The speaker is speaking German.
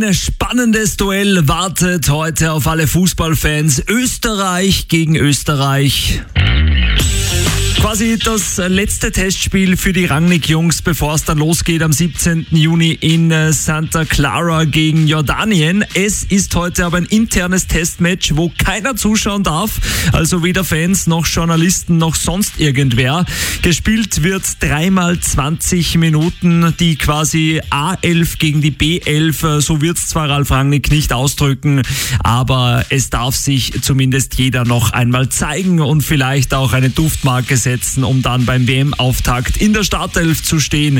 Ein spannendes Duell wartet heute auf alle Fußballfans. Österreich gegen Österreich. Quasi das letzte Testspiel für die Rangnick-Jungs, bevor es dann losgeht am 17. Juni in Santa Clara gegen Jordanien. Es ist heute aber ein internes Testmatch, wo keiner zuschauen darf, also weder Fans noch Journalisten noch sonst irgendwer. Gespielt wird 3x 20 Minuten, die quasi A11 gegen die B11, so wird es zwar Ralf Rangnick nicht ausdrücken, aber es darf sich zumindest jeder noch einmal zeigen und vielleicht auch eine Duftmarke setzen, um dann beim WM-Auftakt in der Startelf zu stehen.